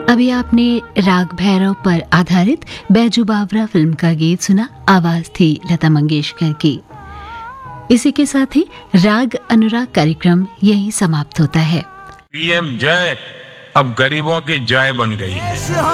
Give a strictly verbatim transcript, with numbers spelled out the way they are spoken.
अभी आपने राग भैरव पर आधारित बैजू बावरा फिल्म का गीत सुना। आवाज थी लता मंगेशकर की। इसी के साथ ही राग अनुराग कार्यक्रम यही समाप्त होता है। पीएम जय अब गरीबों की जय बन गई है।